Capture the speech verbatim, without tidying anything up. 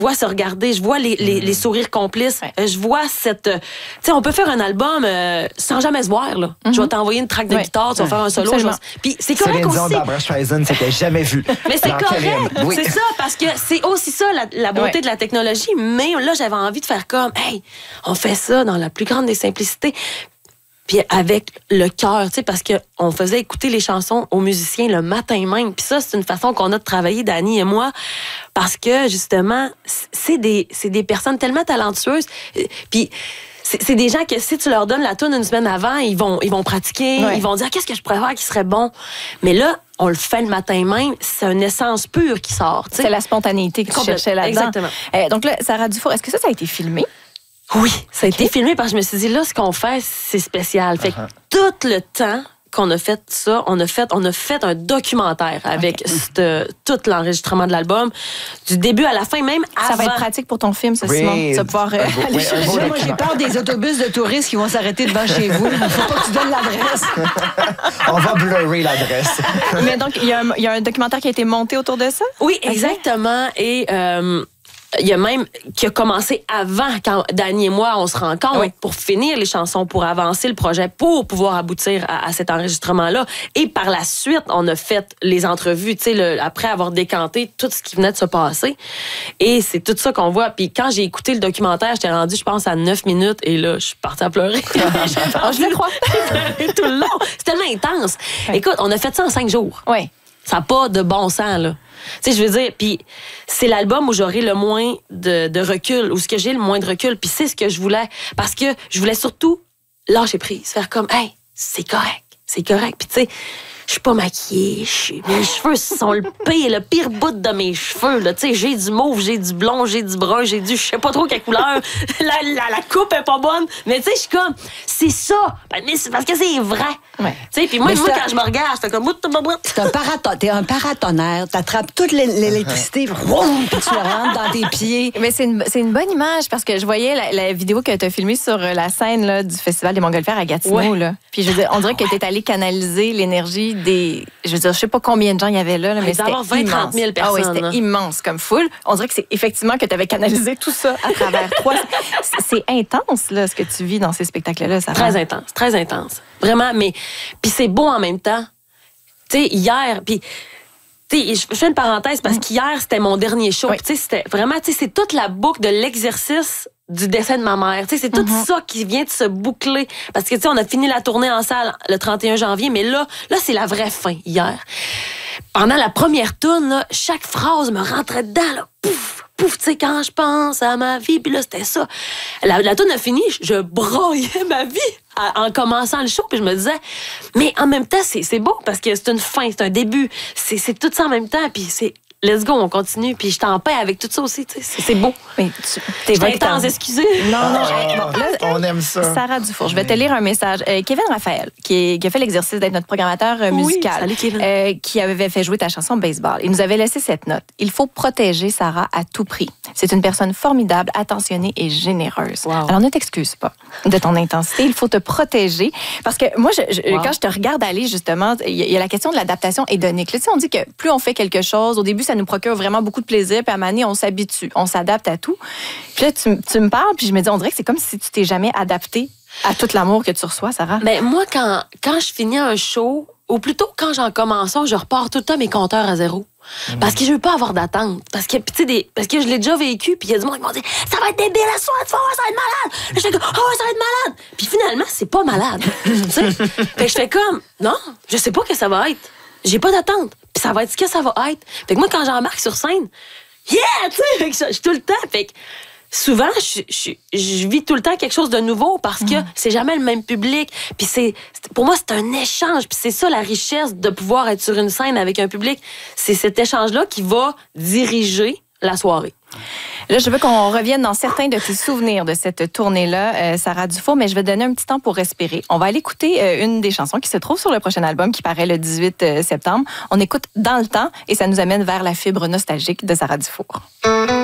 vois se regarder, je vois les, les, les sourires complices, ouais. je vois cette... Tu sais, on peut faire un album euh, sans jamais se voir, là. Mm-hmm. Je vais t'envoyer une track de ouais. guitare, tu vas ouais. faire un solo. Je vais... Puis c'est correct Céline aussi. Dion, Barbra Streisand, c'était jamais vu. Mais c'est correct, oui. c'est ça, parce que c'est aussi ça, la, la beauté ouais. de la technologie. Mais là, j'avais envie de faire comme, hey, on fait ça dans la plus grande des simplicités. Puis avec le cœur, tu sais, parce qu'on faisait écouter les chansons aux musiciens le matin même. Puis ça, c'est une façon qu'on a de travailler, Dani et moi, parce que, justement, c'est des, c'est des personnes tellement talentueuses. Puis c'est, c'est des gens que si tu leur donnes la toune une semaine avant, ils vont, ils vont pratiquer, ouais. ils vont dire « Qu'est-ce que je pourrais faire qui serait bon? » Mais là, on le fait le matin même, c'est une essence pure qui sort. T'sais. C'est la spontanéité que tu cherchais là-dedans. Exactement. Euh, donc là, Sarah Dufour, est-ce que ça, ça a été filmé? Oui, ça a okay. été filmé parce que je me suis dit, là, ce qu'on fait, c'est spécial. Fait que uh-huh. tout le temps qu'on a fait ça, on a fait, on a fait un documentaire avec okay. cette, tout l'enregistrement de l'album, du début à la fin, même avant. Ça va être pratique pour ton film, ça, oui. Simon. Tu vas pouvoir euh, beau, aller oui, chercher. Moi, j'ai peur des autobus de touristes qui vont s'arrêter devant chez vous. Il ne faut pas que tu donnes l'adresse. On va blurrer l'adresse. Mais donc, il y, y a un documentaire qui a été monté autour de ça? Oui, exactement. Okay. Et... Euh, il y a même qui a commencé avant, quand Dani et moi, on se rencontre oui. pour finir les chansons, pour avancer le projet, pour pouvoir aboutir à, à cet enregistrement-là. Et par la suite, on a fait les entrevues, tu sais, le, après avoir décanté tout ce qui venait de se passer. Et c'est tout ça qu'on voit. Puis quand j'ai écouté le documentaire, j'étais rendue, je pense, à neuf minutes. Et là, je suis partie à pleurer. oh, je le crois. J'ai pleuré tout le long. C'est tellement intense. Oui. Écoute, on a fait ça en cinq jours. Oui. Ça n'a pas de bon sens, là. Tu sais, je veux dire, puis c'est l'album où j'aurai le moins de, de recul, où ce que j'ai le moins de recul, puis c'est ce que je voulais, parce que je voulais surtout lâcher prise, faire comme, hey, c'est correct, c'est correct, puis tu sais, je suis pas maquillée, mes cheveux sont le pire, le pire bout de mes cheveux, là, tu sais, j'ai du mauve, j'ai du blond, j'ai du brun, j'ai du, je sais pas trop quelle couleur, la, la, la coupe est pas bonne, mais tu sais, je suis comme, c'est ça, ben, mais c'est parce que c'est vrai, ouais. tu sais, puis moi, moi quand je me regarde, je fais comme, t'es un paraton, t'es un paratonnerre, t'attrapes toute l'électricité, puis tu la rentres dans tes pieds. Mais c'est une, c'est une bonne image, parce que je voyais la, la vidéo que t'as filmée sur la scène là, du Festival des Montgolfières à Gatineau, ouais. là, puis je veux dire, on dirait que t'es allé canaliser l'énergie des... Je veux dire, je sais pas combien de gens il y avait là, là mais c'était immense. vingt à trente mille personnes. Ah oui, c'était immense comme foule. On dirait que c'est effectivement que tu avais canalisé tout ça à travers toi. C'est, c'est intense, là, ce que tu vis dans ces spectacles-là. Ça très rend... intense, très intense. Vraiment, mais... Puis c'est beau en même temps. Tu sais, hier, puis... Tu sais, je fais une parenthèse parce qu'hier, c'était mon dernier show. Oui. Tu sais, c'était vraiment... Tu sais, c'est toute la boucle de l'exercice du décès de ma mère. Tu sais, c'est tout mm-hmm. ça qui vient de se boucler. Parce que, tu sais, on a fini la tournée en salle le trente et un janvier, mais là, là c'est la vraie fin, hier. Pendant la première tourne, là, chaque phrase me rentrait dedans, là. Pouf, pouf, tu sais, quand je pense à ma vie, puis là, c'était ça. La, la tourne a fini, je broyais ma vie à, en commençant le show, puis je me disais, mais en même temps, c'est, c'est beau, parce que c'est une fin, c'est un début, c'est, c'est tout ça en même temps, puis c'est... Let's go, on continue. Puis je t'en paie avec tout ça aussi. C'est, c'est beau. Mais tu, t'es intense, excusez. Non, non. Ah, bon, là, on aime ça. Sarah Dufour, je vais te lire un message. Euh, Kevin Raphaël, qui, est, qui a fait l'exercice d'être notre programmateur euh, musical, oui, salut, Kevin. Euh, qui avait fait jouer ta chanson Baseball. Il nous avait laissé cette note. Il faut protéger Sarah à tout prix. C'est une personne formidable, attentionnée et généreuse. Wow. Alors ne t'excuse pas de ton intensité. Il faut te protéger. Parce que moi, je, je, wow. quand je te regarde aller, justement, il y, y a la question de l'adaptation hédonique. Là, tu sais, on dit que plus on fait quelque chose, au début, ça nous procure vraiment beaucoup de plaisir, puis à un moment donné, on s'habitue, on s'adapte à tout. Puis là, tu, tu me parles, puis je me dis, on dirait que c'est comme si tu t'es jamais adapté à tout l'amour que tu reçois, Sarah. Ben moi, quand, quand je finis un show, ou plutôt quand j'en commence un, je repars tout le temps mes compteurs à zéro. Mmh. Parce que je veux pas avoir d'attente. Parce que, tu sais, des, parce que je l'ai déjà vécu, puis il y a du monde qui m'ont dit, ça va être débile à soir, tu vas voir, ça va être malade. Là, je fais comme, oh, ça va être malade. Puis finalement, c'est pas malade. Tu sais? Fait que je fais comme, non, je sais pas que ça va être. J'ai pas d'attente. Puis ça va être ce que ça va être. Fait que moi, quand j'embarque sur scène, yeah, tu sais, je suis tout le temps. Fait que souvent, je, je, je vis tout le temps quelque chose de nouveau parce que mmh. c'est jamais le même public. Puis c'est, pour moi, c'est un échange. Puis c'est ça la richesse de pouvoir être sur une scène avec un public. C'est cet échange-là qui va diriger la soirée. Là, je veux qu'on revienne dans certains de tes souvenirs de cette tournée-là, euh, Sarah Dufour, mais je vais donner un petit temps pour respirer. On va aller écouter euh, une des chansons qui se trouve sur le prochain album qui paraît le dix-huit septembre. On écoute Dans le temps et ça nous amène vers la fibre nostalgique de Sarah Dufour.